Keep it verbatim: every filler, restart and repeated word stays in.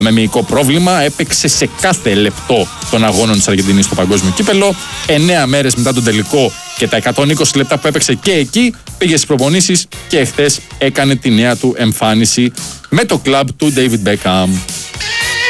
με μυϊκό πρόβλημα. Έπαιξε σε κάθε λεπτό των αγώνων της Αργεντινής στο Παγκόσμιο Κύπελλο. Εννέα μέρες μετά τον τελικό και τα εκατόν είκοσι λεπτά που έπαιξε και εκεί, πήγε στις προπονήσεις και εχθές έκανε τη νέα του εμφάνιση με το κλαμπ του David Beckham.